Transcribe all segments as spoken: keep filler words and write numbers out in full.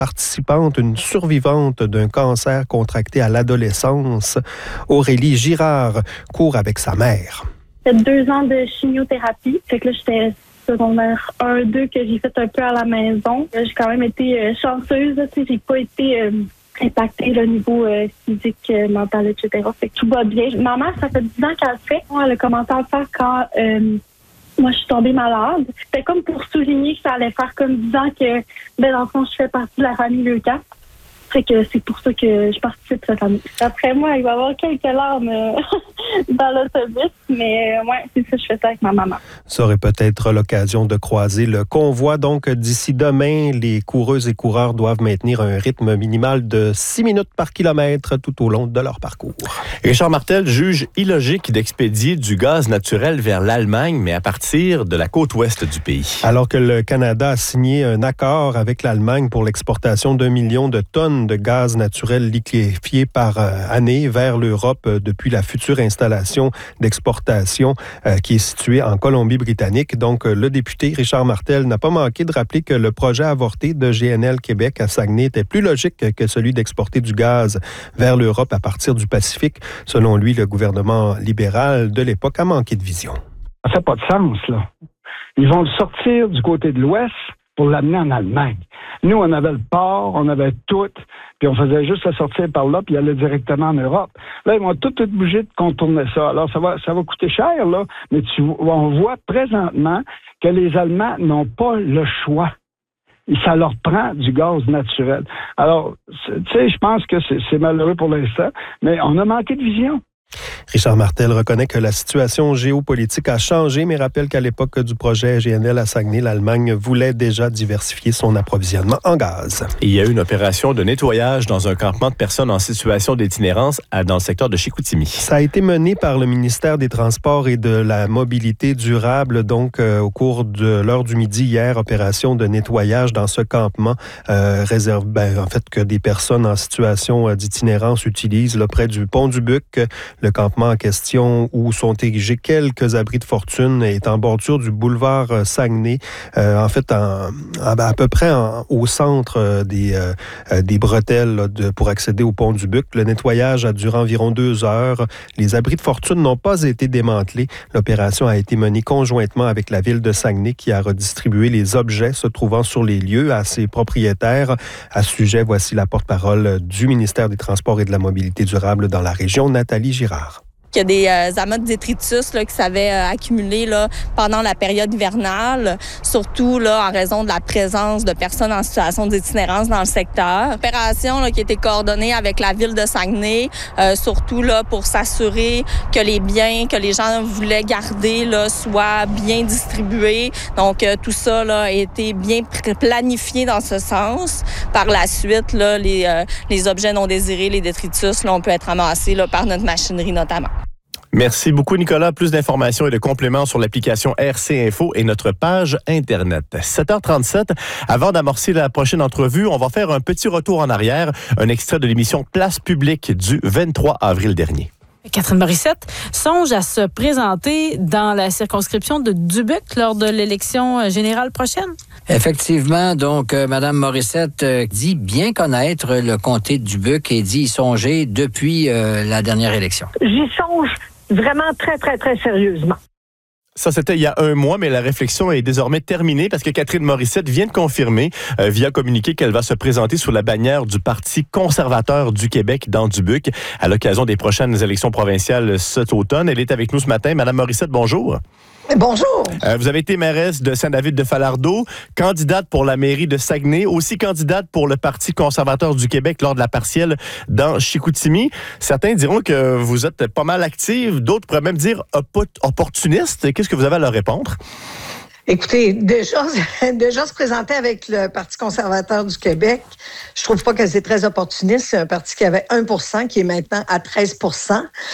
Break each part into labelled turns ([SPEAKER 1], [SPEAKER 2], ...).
[SPEAKER 1] participante, une survivante d'un cancer contracté à l'adolescence. Aurélie Girard court avec sa mère.
[SPEAKER 2] J'ai fait deux ans de chimiothérapie. Fait que là, j'étais secondaire un deux que j'ai fait un peu à la maison. Là, j'ai quand même été euh, chanceuse. Là, j'ai pas été euh, impactée au niveau euh, physique, euh, mental, et cetera. Fait que tout va bien. Ma mère, ça fait dix ans qu'elle le fait. Moi, elle a commencé à le faire quand euh, moi, je suis tombée malade. C'était comme pour souligner que ça allait faire comme dix ans que, ben, dans le fond, je fais partie de la famille Leucas. Fait que c'est pour ça que je participe cette année. Après moi, il va y avoir quelques larmes euh, dans l'autobus, mais euh, ouais, c'est ça, je fais ça avec ma maman.
[SPEAKER 1] Ça aurait peut-être l'occasion de croiser le convoi. Donc, d'ici demain, les coureuses et coureurs doivent maintenir un rythme minimal de six minutes par kilomètre tout au long de leur parcours.
[SPEAKER 3] Richard Martel juge illogique d'expédier du gaz naturel vers l'Allemagne, mais à partir de la côte ouest du pays.
[SPEAKER 1] Alors que le Canada a signé un accord avec l'Allemagne pour l'exportation d'un million de tonnes de gaz naturel liquéfié par année vers l'Europe depuis la future installation d'exportation euh, qui est située en Colombie-Britannique. Donc, le député Richard Martel n'a pas manqué de rappeler que le projet avorté de G N L Québec à Saguenay était plus logique que celui d'exporter du gaz vers l'Europe à partir du Pacifique. Selon lui, le gouvernement libéral de l'époque a manqué de vision.
[SPEAKER 4] Ça n'a pas de sens, là. Ils vont le sortir du côté de l'Ouest pour l'amener en Allemagne. Nous, on avait le port, on avait tout, puis on faisait juste le sortir par là, puis il allait directement en Europe. Là, ils vont tout être obligés de contourner ça. Alors, ça va, ça va coûter cher, là, mais tu, on voit présentement que les Allemands n'ont pas le choix. Et ça leur prend du gaz naturel. Alors, tu sais, je pense que c'est, c'est malheureux pour l'instant, mais on a manqué de vision.
[SPEAKER 1] Richard Martel reconnaît que la situation géopolitique a changé, mais rappelle qu'à l'époque du projet G N L à Saguenay, l'Allemagne voulait déjà diversifier son approvisionnement en gaz.
[SPEAKER 3] Et il y a eu une opération de nettoyage dans un campement de personnes en situation d'itinérance dans le secteur de Chicoutimi.
[SPEAKER 1] Ça a été mené par le ministère des Transports et de la Mobilité durable, donc euh, au cours de l'heure du midi hier, opération de nettoyage dans ce campement euh, réservé, ben, en fait, que des personnes en situation d'itinérance utilisent là, près du pont du Buc. Le campement en question où sont érigés quelques abris de fortune est en bordure du boulevard Saguenay, euh, en fait en, en, à peu près en, au centre des, euh, des bretelles là, de, pour accéder au pont du Buc. Le nettoyage a duré environ deux heures. Les abris de fortune n'ont pas été démantelés. L'opération a été menée conjointement avec la ville de Saguenay qui a redistribué les objets se trouvant sur les lieux à ses propriétaires. À ce sujet, voici la porte-parole du ministère des Transports et de la Mobilité durable dans la région, Nathalie Girard.
[SPEAKER 5] Il y a des euh, amas de détritus là, qui s'avaient euh, accumulé là, pendant la période hivernale, surtout là, en raison de la présence de personnes en situation d'itinérance dans le secteur. Opération là, qui a été coordonnée avec la ville de Saguenay, euh, surtout là, pour s'assurer que les biens que les gens voulaient garder là, soient bien distribués. Donc euh, tout ça là, a été bien planifié dans ce sens. Par la suite, là, les, euh, les objets non désirés, les détritus, là, on peut être ramassés là, par notre machinerie notamment.
[SPEAKER 3] Merci beaucoup, Nicolas. Plus d'informations et de compléments sur l'application R C Info et notre page Internet. sept heures trente-sept, avant d'amorcer la prochaine entrevue, on va faire un petit retour en arrière, un extrait de l'émission Place publique du vingt-trois avril dernier.
[SPEAKER 6] Catherine Morissette songe à se présenter dans la circonscription de Dubuc lors de l'élection générale prochaine.
[SPEAKER 7] Effectivement, donc, euh, Mme Morissette euh, dit bien connaître le comté de Dubuc et dit y songer depuis euh, la dernière élection.
[SPEAKER 8] J'y songe vraiment très, très, très sérieusement.
[SPEAKER 3] Ça, c'était il y a un mois, mais la réflexion est désormais terminée parce que Catherine Morissette vient de confirmer euh, via communiqué qu'elle va se présenter sous la bannière du Parti conservateur du Québec dans Dubuc à l'occasion des prochaines élections provinciales cet automne. Elle est avec nous ce matin. Madame Morissette, bonjour.
[SPEAKER 8] Bonjour.
[SPEAKER 3] Euh, vous avez été mairesse de Saint-David-de-Falardeau, candidate pour la mairie de Saguenay, aussi candidate pour le Parti conservateur du Québec lors de la partielle dans Chicoutimi. Certains diront que vous êtes pas mal active, d'autres pourraient même dire opportuniste. Qu'est-ce que vous avez à leur répondre?
[SPEAKER 8] Écoutez, déjà, déjà se présenter avec le Parti conservateur du Québec, je trouve pas que c'est très opportuniste. C'est un parti qui avait un pour cent, qui est maintenant à treize pour cent.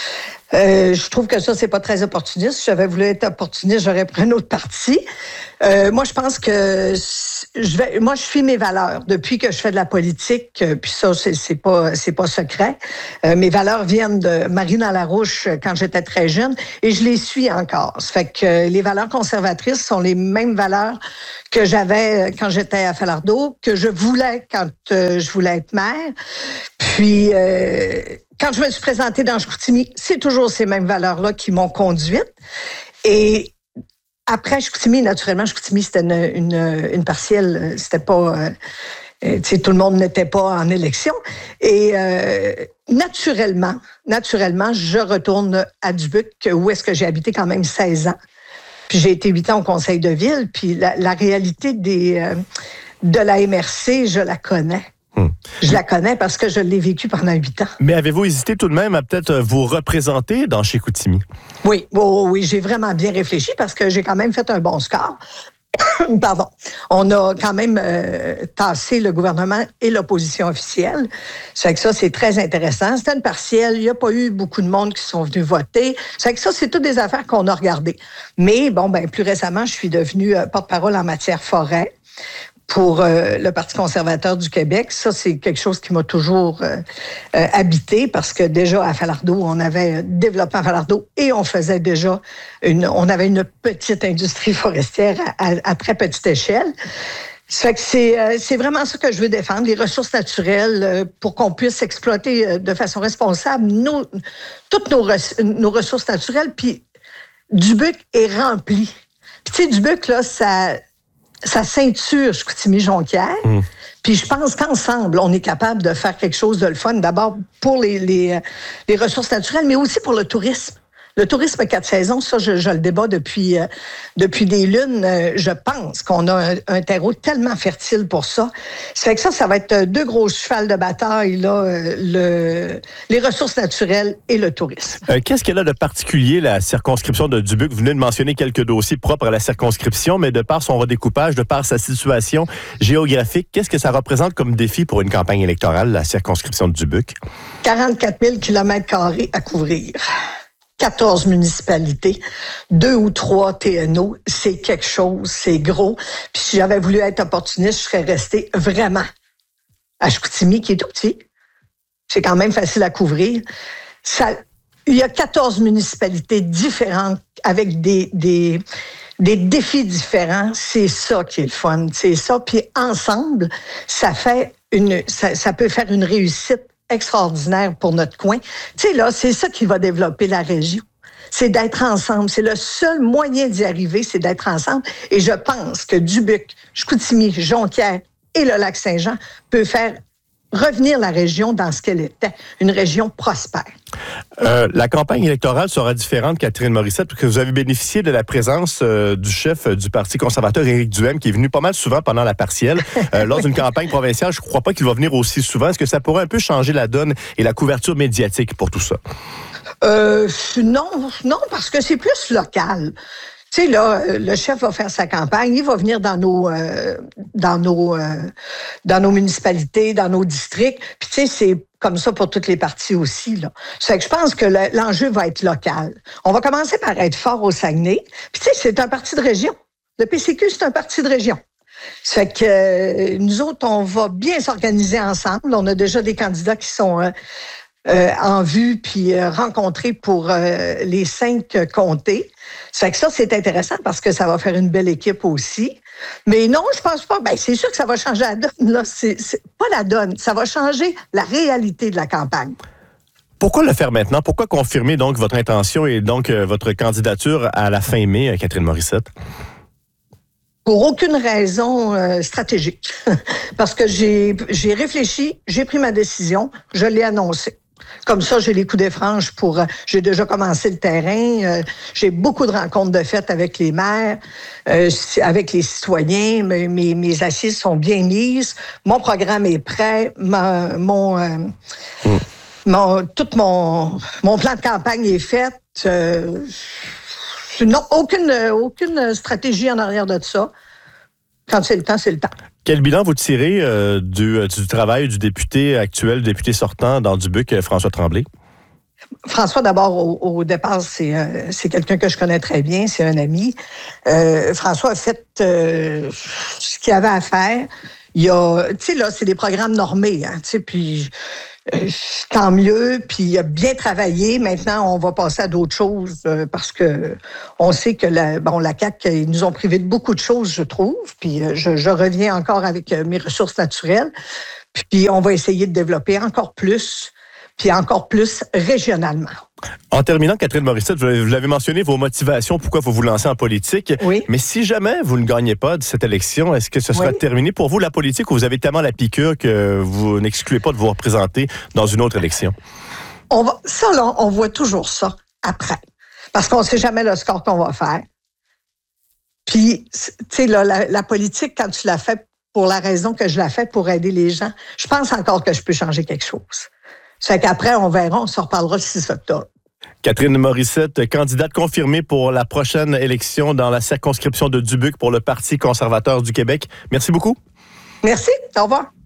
[SPEAKER 8] Euh, je trouve que ça, c'est pas très opportuniste. Si j'avais voulu être opportuniste, j'aurais pris un autre parti. Euh, moi, je pense que je vais, moi, je suis mes valeurs. Depuis que je fais de la politique, puis ça, c'est, c'est pas, c'est pas secret. Euh, mes valeurs viennent de Marina Larouche quand j'étais très jeune et je les suis encore. Ça fait que les valeurs conservatrices sont les mêmes valeurs que j'avais quand j'étais à Falardeau, que je voulais quand euh, je voulais être maire. Puis, euh, quand je me suis présentée dans Chicoutimi, c'est toujours ces mêmes valeurs-là qui m'ont conduite. Et après Chicoutimi, naturellement, Chicoutimi, c'était une, une, une partielle. C'était pas... Euh, tu sais, tout le monde n'était pas en élection. Et euh, naturellement, naturellement, je retourne à Dubuc, où est-ce que j'ai habité quand même seize ans. Puis j'ai été huit ans au conseil de ville. Puis la, la réalité des, euh, de la M R C, je la connais. Hum. Je la connais parce que je l'ai vécue pendant huit ans.
[SPEAKER 3] Mais avez-vous hésité tout de même à peut-être vous représenter dans Chicoutimi?
[SPEAKER 8] Oui, oh, oui, j'ai vraiment bien réfléchi parce que j'ai quand même fait un bon score. Pardon. On a quand même euh, tassé le gouvernement et l'opposition officielle. Ça fait que ça, c'est très intéressant. C'était une partielle. Il n'y a pas eu beaucoup de monde qui sont venus voter. Ça fait que ça, c'est toutes des affaires qu'on a regardées. Mais bon, ben plus récemment, je suis devenue euh, porte-parole en matière forêt pour euh, le Parti conservateur du Québec. Ça, c'est quelque chose qui m'a toujours euh, euh, habité parce que déjà à Falardeau, on avait développé à Falardeau et on faisait déjà une, on avait une petite industrie forestière à, à, à très petite échelle. Ça fait que c'est, euh, c'est vraiment ça que je veux défendre, les ressources naturelles euh, pour qu'on puisse exploiter euh, de façon responsable nos, toutes nos, res, nos ressources naturelles. Puis Dubuc est rempli. Puis tu sais, Dubuc, là, ça... sa ceinture Chicoutimi-Jonquière. Mmh. Puis je pense qu'ensemble, on est capable de faire quelque chose de le fun, d'abord pour les, les, les ressources naturelles, mais aussi pour le tourisme. Le tourisme quatre saisons, ça, je, je le débat depuis, euh, depuis des lunes. Euh, je pense qu'on a un, un terreau tellement fertile pour ça. Ça fait que ça, ça va être deux gros chevals de bataille, là, euh, le, les ressources naturelles et le tourisme.
[SPEAKER 3] Euh, qu'est-ce qu'elle a de particulier, la circonscription de Dubuc? Vous venez de mentionner quelques dossiers propres à la circonscription, mais de par son redécoupage, de par sa situation géographique, qu'est-ce que ça représente comme défi pour une campagne électorale, la circonscription de Dubuc?
[SPEAKER 8] quarante-quatre mille kilomètres carrés à couvrir. quatorze municipalités, deux ou trois T N O, c'est quelque chose, c'est gros. Puis si j'avais voulu être opportuniste, je serais restée vraiment à Chicoutimi, qui est tout petit. C'est quand même facile à couvrir. Ça, il y a quatorze municipalités différentes avec des, des, des défis différents. C'est ça qui est le fun. C'est ça. Puis ensemble, ça fait une, ça, ça peut faire une réussite extraordinaire pour notre coin. Tu sais, là, c'est ça qui va développer la région. C'est d'être ensemble. C'est le seul moyen d'y arriver, c'est d'être ensemble. Et je pense que Dubuc, Chicoutimi, Jonquière et le Lac-Saint-Jean peut faire revenir la région dans ce qu'elle était, une région prospère.
[SPEAKER 3] Euh, la campagne électorale sera différente, Catherine Morissette, parce que vous avez bénéficié de la présence euh, du chef du Parti conservateur, Éric Duhaime, qui est venu pas mal souvent pendant la partielle. Euh, lors d'une campagne provinciale, je ne crois pas qu'il va venir aussi souvent. Est-ce que ça pourrait un peu changer la donne et la couverture médiatique pour tout ça?
[SPEAKER 8] Euh, non, non, parce que c'est plus local. Tu sais, là, le chef va faire sa campagne, il va venir dans nos, euh, dans nos, euh, dans nos municipalités, dans nos districts. Puis, tu sais, c'est comme ça pour toutes les parties aussi, là. Ça fait que je pense que le, l'enjeu va être local. On va commencer par être fort au Saguenay. Puis, tu sais, c'est un parti de région. Le P C Q, c'est un parti de région. Ça fait que euh, nous autres, on va bien s'organiser ensemble. On a déjà des candidats qui sont... Euh, Euh, en vue, puis euh, rencontrés pour euh, les cinq euh, comtés. Ça fait que ça, c'est intéressant parce que ça va faire une belle équipe aussi. Mais non, je pense pas. Ben, c'est sûr que ça va changer la donne. Là, c'est, c'est pas la donne. Ça va changer la réalité de la campagne.
[SPEAKER 3] Pourquoi le faire maintenant? Pourquoi confirmer donc votre intention et donc euh, votre candidature à la fin mai, Catherine Morissette?
[SPEAKER 8] Pour aucune raison euh, stratégique. Parce que j'ai, j'ai réfléchi, j'ai pris ma décision, je l'ai annoncé. Comme ça, j'ai les coups des franges pour... Euh, j'ai déjà commencé le terrain. Euh, j'ai beaucoup de rencontres de fête avec les maires, euh, avec les citoyens. Mes, mes, mes assises sont bien mises. Mon programme est prêt. Ma, mon, euh, mmh. mon, tout mon, mon plan de campagne est fait. Euh, non, aucune, aucune stratégie en arrière de ça. Quand c'est le temps, c'est le temps.
[SPEAKER 3] Quel bilan vous tirez euh, du, du travail du député actuel, du député sortant dans Dubuc, François Tremblay?
[SPEAKER 8] François, d'abord, au, au départ, c'est, euh, c'est quelqu'un que je connais très bien, c'est un ami. Euh, François a fait euh, ce qu'il avait à faire. Il y a, tu sais, là, c'est des programmes normés, hein, tu sais, puis euh, tant mieux, puis il a bien travaillé. Maintenant, on va passer à d'autres choses euh, parce que on sait que la, bon, la C A Q, ils nous ont privé de beaucoup de choses, je trouve. Puis euh, je, je reviens encore avec euh, mes ressources naturelles. Puis on va essayer de développer encore plus, puis encore plus régionalement.
[SPEAKER 3] En terminant, Catherine Morissette, vous l'avez mentionné, vos motivations, pourquoi vous vous lancez en politique.
[SPEAKER 8] Oui.
[SPEAKER 3] Mais si jamais vous ne gagnez pas de cette élection, est-ce que ce sera
[SPEAKER 8] Oui.
[SPEAKER 3] terminé pour vous, la politique, ou vous avez tellement la piqûre que vous n'excluez pas de vous représenter dans une autre élection?
[SPEAKER 8] On va, ça, là, on voit toujours ça après. Parce qu'on ne sait jamais le score qu'on va faire. Puis, tu sais, là, la, la politique, quand tu la fais pour la raison que je la fais, pour aider les gens, je pense encore que je peux changer quelque chose. Ça fait qu'après, on verra, on se reparlera le six octobre.
[SPEAKER 3] Catherine Morissette, candidate confirmée pour la prochaine élection dans la circonscription de Dubuque pour le Parti conservateur du Québec. Merci beaucoup.
[SPEAKER 8] Merci. Au revoir.